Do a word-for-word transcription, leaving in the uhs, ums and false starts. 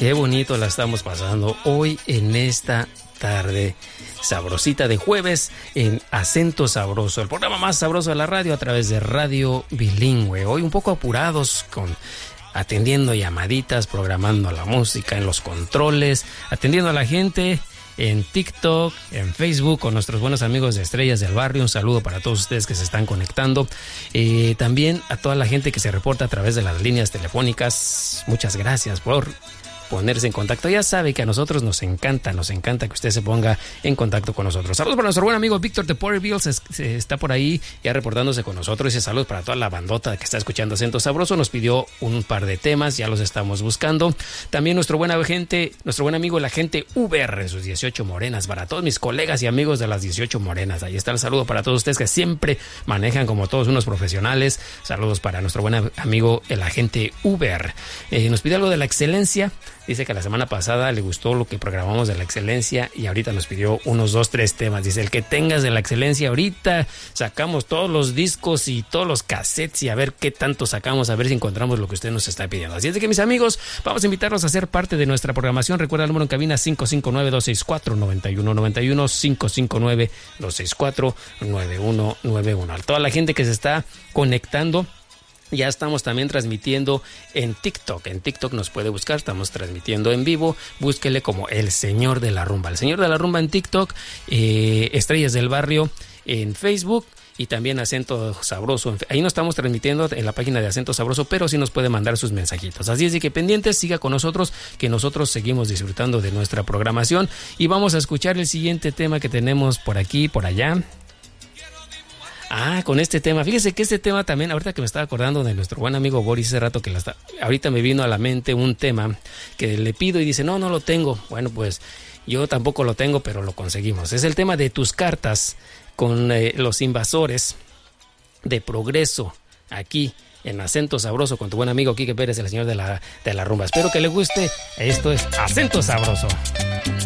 Qué bonito la estamos pasando hoy en esta tarde sabrosita de jueves en Acento Sabroso, el programa más sabroso de la radio a través de Radio Bilingüe. Hoy un poco apurados con atendiendo llamaditas, programando la música en los controles, atendiendo a la gente en TikTok, en Facebook, con nuestros buenos amigos de Estrellas del Barrio. Un saludo para todos ustedes que se están conectando. Eh, también a toda la gente que se reporta a través de las líneas telefónicas. Muchas gracias por ponerse en contacto. Ya sabe que a nosotros nos encanta, nos encanta que usted se ponga en contacto con nosotros. Saludos para nuestro buen amigo Víctor de Porterville, se, se está por ahí ya reportándose con nosotros. Y saludos para toda la bandota que está escuchando Acento Sabroso. Nos pidió un par de temas, ya los estamos buscando. También nuestro buen agente, nuestro buen amigo el agente Uber en sus dieciocho morenas, para todos mis colegas y amigos de las dieciocho morenas. Ahí está el saludo para todos ustedes que siempre manejan como todos unos profesionales. Saludos para nuestro buen amigo el agente Uber. Eh, nos pide algo de la excelencia. Dice que la semana pasada le gustó lo que programamos de la excelencia y ahorita nos pidió unos dos, tres temas. Dice, el que tengas de la excelencia, ahorita sacamos todos los discos y todos los cassettes y a ver qué tanto sacamos, a ver si encontramos lo que usted nos está pidiendo. Así es de que, mis amigos, vamos a invitarlos a ser parte de nuestra programación. Recuerda el número en cabina cinco cinco nueve, dos seis cuatro, nueve uno nueve uno, cinco cinco nueve, dos seis cuatro, nueve uno nueve uno. A toda la gente que se está conectando, ya estamos también transmitiendo en TikTok. En TikTok nos puede buscar, estamos transmitiendo en vivo. Búsquele como El Señor de la Rumba. El Señor de la Rumba en TikTok, eh, Estrellas del Barrio en Facebook y también Acento Sabroso. Ahí no estamos transmitiendo en la página de Acento Sabroso, pero sí nos puede mandar sus mensajitos. Así es de que pendientes, siga con nosotros, que nosotros seguimos disfrutando de nuestra programación. Y vamos a escuchar el siguiente tema que tenemos por aquí, por allá. Ah, con este tema. Fíjese que este tema también, ahorita que me estaba acordando de nuestro buen amigo Boris hace rato que la está, ahorita me vino a la mente un tema que le pido y dice, no, no lo tengo. Bueno, pues yo tampoco lo tengo, pero lo conseguimos. Es el tema de Tus Cartas con eh, los Invasores de Progreso, aquí en Acento Sabroso con tu buen amigo Quique Pérez, el señor de la, de la rumba. Espero que le guste. Esto es Acento Sabroso.